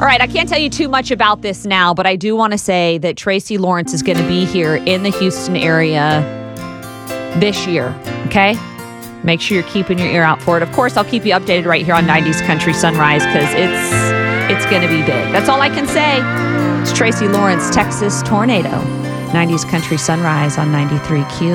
All right, I can't tell you too much about this now, but I do want to say that Tracy Lawrence is going to be here in the Houston area this year, okay? Make sure you're keeping your ear out for it. Of course, I'll keep you updated right here on 90s Country Sunrise because it's going to be big. That's all I can say. It's Tracy Lawrence, Texas Tornado. 90s Country Sunrise on 93Q.